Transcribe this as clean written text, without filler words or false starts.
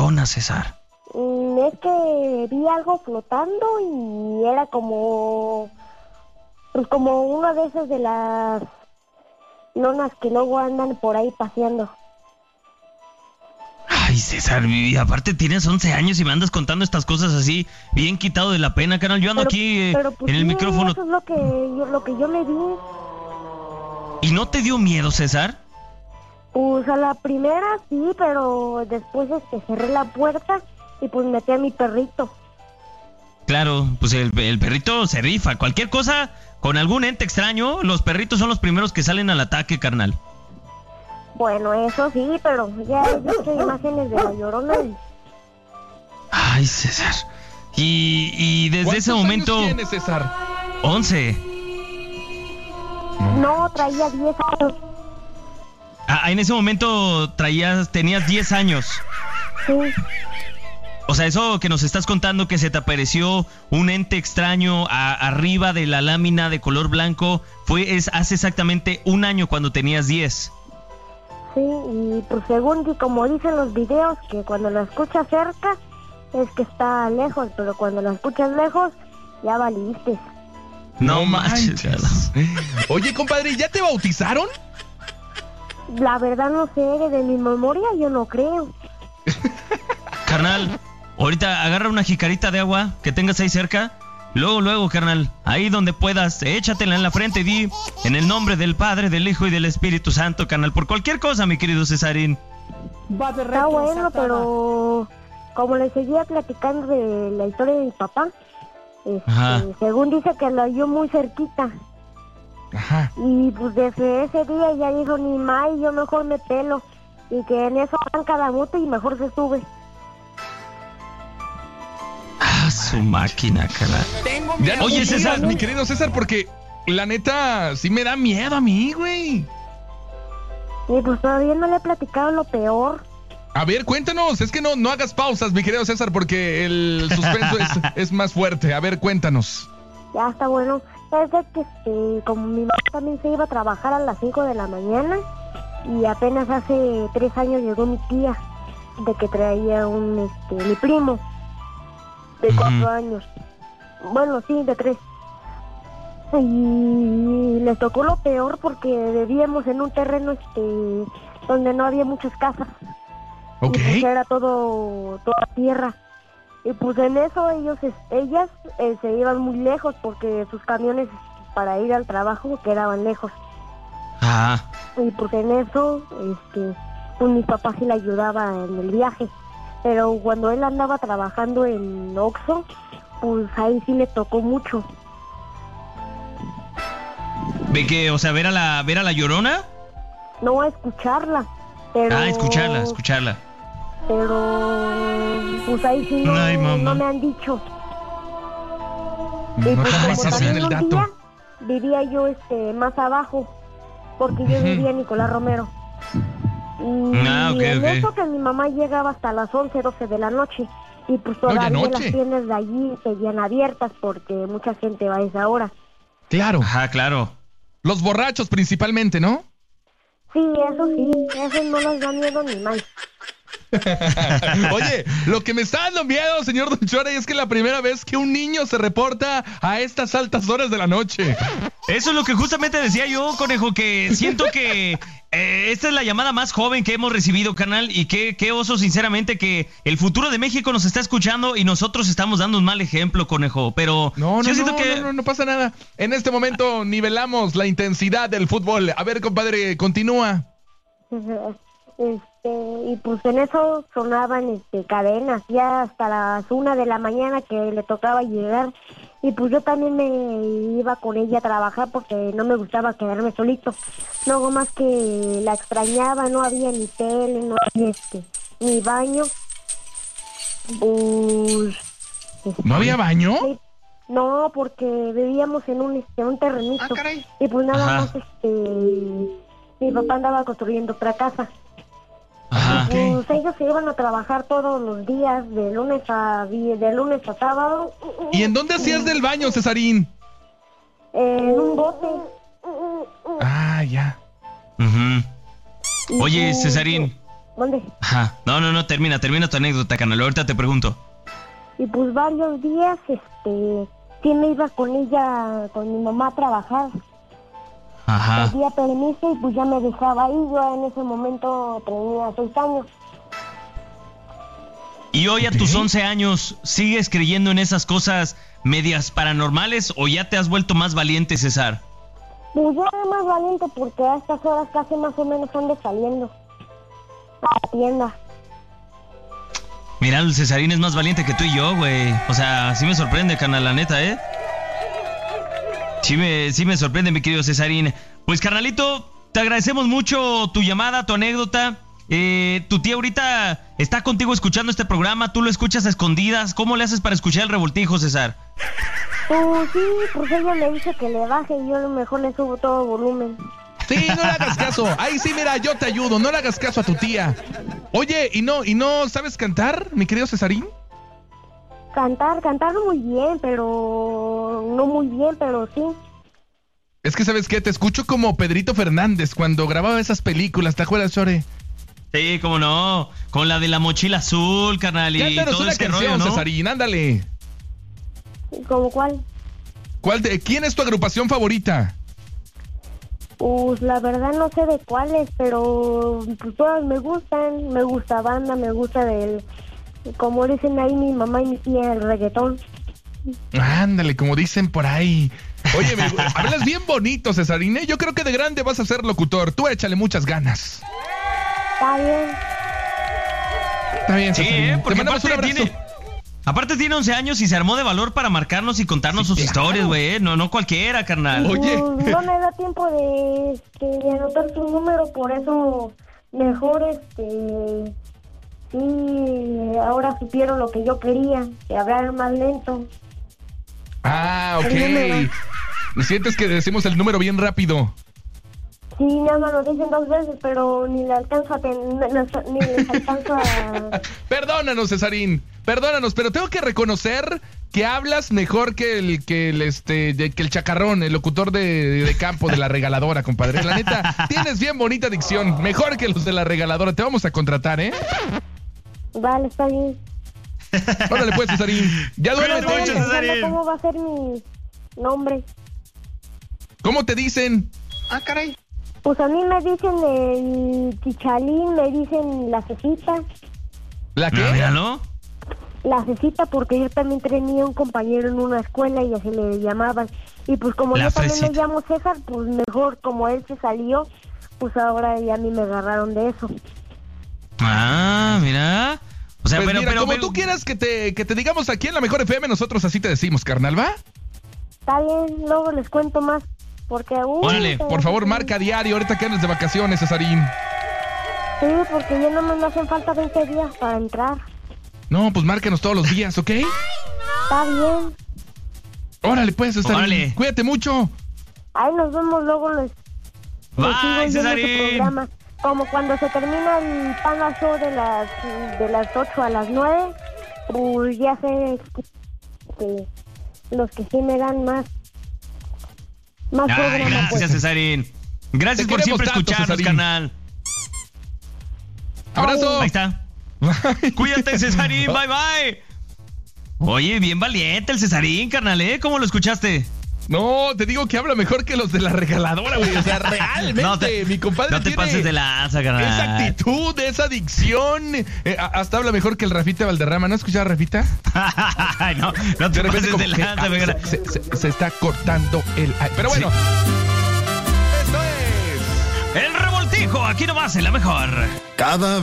llorona, César? Es que vi algo flotando y era como... Pues como una de esas de las lonas que luego andan por ahí paseando. Ay, César, y aparte tienes 11 años y me andas contando estas cosas así, bien quitado de la pena, carnal. Yo ando aquí pues en el sí, micrófono. Eso es lo que yo le di. ¿Y no te dio miedo, César? Pues a la primera sí, pero después cerré la puerta y pues metí a mi perrito. Claro, pues el perrito se rifa. Cualquier cosa con algún ente extraño, los perritos son los primeros que salen al ataque, carnal. Bueno, eso sí, pero ya he visto imágenes de la Llorona y... Ay, César. Y desde ese momento... ¿Cuántos años tienes, César? 11. No, traía 10 años. En ese momento tenías 10 años. Sí. O sea, eso que nos estás contando, que se te apareció un ente extraño arriba de la lámina de color blanco, hace exactamente un año cuando tenías 10. Sí, y pues según como dicen los videos, que cuando la escuchas cerca es que está lejos, pero cuando la escuchas lejos ya valiste. No manches. Oye, compadre, ¿ya te bautizaron? La verdad no sé, de mi memoria yo no creo. Carnal, ahorita agarra una jicarita de agua que tengas ahí cerca. Luego, carnal, ahí donde puedas, échatela en la frente y di, en el nombre del Padre, del Hijo y del Espíritu Santo, carnal, por cualquier cosa, mi querido Cesarín. Está bueno, pero como le seguía platicando de la historia de mi papá, según dice que lo halló muy cerquita. Ajá. Y pues desde ese día ya dijo, ni más, yo mejor me pelo. Y que en eso arranca la moto y mejor se sube. Su máquina, carnal. Oye, César, mi querido César, porque la neta sí me da miedo a mí, güey. Y pues todavía no le he platicado lo peor. A ver, cuéntanos, es que no hagas pausas, mi querido César, porque el suspenso es más fuerte. A ver, cuéntanos. Ya está bueno. Es de que como mi mamá también se iba a trabajar a las 5 de la mañana y apenas hace 3 años llegó mi tía, de que traía mi primo de 4 años. Bueno, sí, de 3. Y les tocó lo peor porque vivíamos en un terreno donde no había muchas casas. Ok. Y pues era toda tierra. Y pues en eso ellas se iban muy lejos porque sus camiones para ir al trabajo quedaban lejos. Ah. Y pues en eso, pues mi papá sí le ayudaba en el viaje. Pero cuando él andaba trabajando en Oxxo, pues ahí sí le tocó mucho. ¿Ve que, o sea, ver a la Llorona? No a escucharla, pero... escucharla. Pero pues ahí sí no me han dicho. Y No pues te como pases también el un dato. día vivía yo más abajo, porque yo vivía en Nicolás Romero. Y en eso que mi mamá llegaba hasta las 11, 12 de la noche. Y pues todavía las tiendas de allí seguían abiertas porque mucha gente va a esa hora. Claro. Ajá, claro. Los borrachos principalmente, ¿no? Sí, eso no les da miedo ni mal. Oye, lo que me está dando miedo, señor Don Chore, es que es la primera vez que un niño se reporta a estas altas horas de la noche. Eso es lo que justamente decía yo, conejo, que siento que esta es la llamada más joven que hemos recibido, canal, y qué oso, sinceramente, que el futuro de México nos está escuchando y nosotros estamos dando un mal ejemplo, conejo, pero... No pasa nada. En este momento nivelamos la intensidad del fútbol. A ver, compadre, continúa. Y pues en eso sonaban cadenas, ya hasta las 1 de la mañana que le tocaba llegar. Y pues yo también me iba con ella a trabajar porque no me gustaba quedarme solito. No, más que la extrañaba, no había ni tele, no había ni baño. Pues... ¿No había baño? No, porque vivíamos en un terrenito. Ah, caray. Y pues nada más mi papá andaba construyendo otra casa. Ajá. Pues ellos se iban a trabajar todos los días, de lunes a sábado. ¿Y en dónde hacías del baño, Cesarín? En un bote. Ah, ya. Oye, Cesarín, ¿Dónde? Ajá. No, termina tu anécdota, carnal. Ahorita te pregunto. Y pues varios días, sí me iba con ella, con mi mamá a trabajar. Ajá. Pedía permiso y pues ya me dejaba ahí. Yo en ese momento tenía 6 años. ¿Y hoy a tus 11 años sigues creyendo en esas cosas medias paranormales o ya te has vuelto más valiente, César? Pues ya era más valiente porque a estas horas casi más o menos ando saliendo a la tienda. Mira, el Cesarín es más valiente que tú y yo, güey. O sea, sí me sorprende, carnal, la neta, ¿eh? Sí me sorprende, mi querido Cesarín. Pues, carnalito, te agradecemos mucho tu llamada, tu anécdota. Tu tía ahorita está contigo escuchando este programa. ¿Tú lo escuchas a escondidas? ¿Cómo le haces para escuchar el revoltijo, César? Pues sí, pues ella me dice que le baje y yo a lo mejor le subo todo volumen. Sí, no le hagas caso. Ahí sí, mira, yo te ayudo. No le hagas caso a tu tía. Oye, ¿y no sabes cantar, mi querido Cesarín? Cantar muy bien, pero... No muy bien, pero sí. Es que, ¿sabes qué? Te escucho como Pedrito Fernández cuando grababa esas películas. ¿Te acuerdas, Chore? Sí, cómo no. Con la de la mochila azul, carnal, y Cántanos todo una ese canción, rollo, ¿no? Cesarín, ándale. ¿Cómo cuál? ¿Quién es tu agrupación favorita? Pues la verdad no sé de cuáles, pero pues todas me gustan. Me gusta Banda, me gusta como dicen ahí mi mamá y mi tía, el reggaetón. Ándale, como dicen por ahí. Oye, hablas bien bonito, Cesarín, ¿eh? Yo creo que de grande vas a ser locutor. Tú échale muchas ganas. Está bien. Está bien, Sí, Cesarín. porque Te mandamos un abrazo. aparte tiene 11 años y se armó de valor para marcarnos y contarnos sus historias, güey. No cualquiera, carnal. Oye. No me da tiempo de anotar su número, por eso mejor sí, ahora supieron lo que yo quería, que hablar más lento. Ah, El número. ok. ¿Sientes que decimos el número bien rápido? Sí, nada más lo dicen 2 veces, pero ni le alcanzo ni les alcanzo a... Perdónanos, Cesarín. Perdónanos, pero tengo que reconocer que hablas mejor que el chacarrón, el locutor de campo de la regaladora, compadre. La neta, tienes bien bonita dicción. Mejor que los de la regaladora. Te vamos a contratar, ¿eh? Vale, está bien. Órale pues, Cesarín. Ya duérmete. Cuídate mucho, Cesarín. ¿Cómo va a ser mi nombre? ¿Cómo te dicen? Ah, caray. Pues a mí me dicen el Chichalín, me dicen la Cecita. ¿La qué? Míralo. La Cecita, porque yo también tenía un compañero en una escuela y así le llamaban. Y pues como La yo también Fresita. me llamo César, pues mejor, como él se salió, pues ahora ya a mí me agarraron de eso. Ah, mira. O sea, Pues mira, como pero- tú quieras que te digamos aquí en la Mejor FM, nosotros así te decimos, carnal, ¿va? Está bien, luego les cuento más, porque... Órale, Por favor, marca diario, ahorita que andes de vacaciones, Cesarín. Sí, porque ya no me hacen falta 20 días para entrar. No, pues márcanos todos los días, ¿ok? Está bien. Órale, pues, Cesarín. Órale. Cuídate mucho. Ahí nos vemos luego, les sigo Bye, oyendo su Cesarín. programa. Como cuando se termina el Panda Show de las 8 a las 9, pues ya sé que los que sí me dan más Ay, programa, gracias, pues. Cesarín. Gracias Te por queremos siempre tanto, escucharnos, Cesarín. carnal. Abrazo. Ahí está. Cuídate, Cesarín. Bye, bye. Oye, bien valiente el Cesarín, carnal, ¿eh? ¿Cómo lo escuchaste? No, te digo que habla mejor que los de la regaladora, güey. O sea, realmente, mi compadre No te tiene pases de lanza, carnal. esa actitud, esa dicción. Hasta habla mejor que el Rafita Valderrama. ¿No escuchas a Rafita? Ay, no te De repente pases como de que, lanza, venga. se está cortando el aire. Pero bueno, esto es... El revoltijo, aquí nomás, en la mejor. Cada